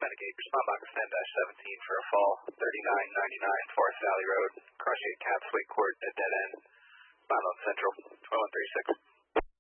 Renegade, respond box 10-17 for a fall, 3999 Forest Valley Road, cross 8 Caps, Wake Court, at dead end.